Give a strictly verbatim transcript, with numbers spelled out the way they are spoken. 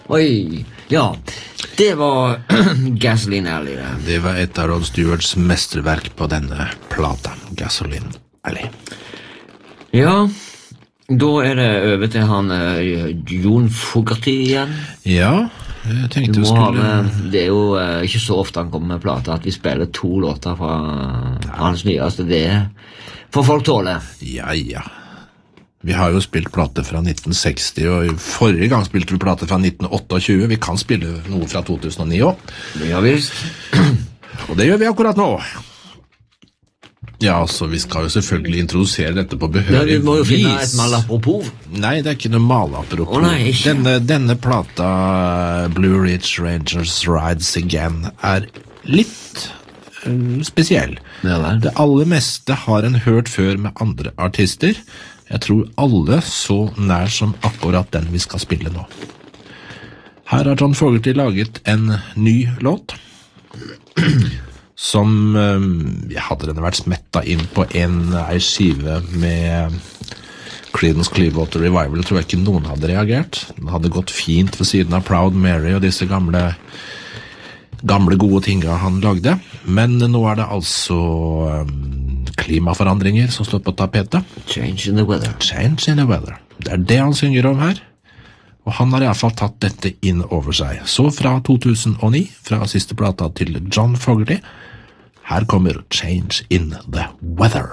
Oi, ja, det var Gasoline Alley. Det. det var et av Rod Stewarts mesterverk på denne plata, Gasoline Alley. Ja, da er det over til han uh, John Fogerty igjen. Ja, jeg tenkte Du vi må ha skulle... med, det er jo uh, ikke så ofte han kommer med plata at vi spiller to låter fra, fra hans nyeste. Det får folk tåle. Ja, ja. Vi har jo spilt plate fra nitten seksti, og forrige gang spilte vi plate fra nitten tjueåtte. Vi kan spille noe fra to tusen og ni også. Det gjør vi visst. Og det gjør vi akkurat nå. Ja, så vi skal jo selvfølgelig introdusere dette på behørig vis. Ja, vi må jo finne et malapropos. Nei, det er ikke noe malapropos. Å nei, ikke. Denne, denne plata, Blue Ridge Rangers Rides Again, er litt uh, spesiell. Ja, vel. Det aller meste har en hørt før med andre artister. Jeg tror alle så nær som akkurat den vi skal spille nå. Her har John Fogerty laget en ny låt, som jeg hadde den vært smettet inn på en, en skive med Creedence Clearwater Revival, tror jeg ikke noen hadde reagert. Den hadde gått fint ved siden av Proud Mary og disse gamle, gamle gode tingene han lagde. Men nå er det altså um, klimaforandringer som står på tapetet. Change in the weather. Change in the weather. Det er det han synger om her. Og han har i hvert fall tatt dette inn over seg. Så fra to tusen og ni, fra siste plata til John Fogerty, her kommer Change in the Weather.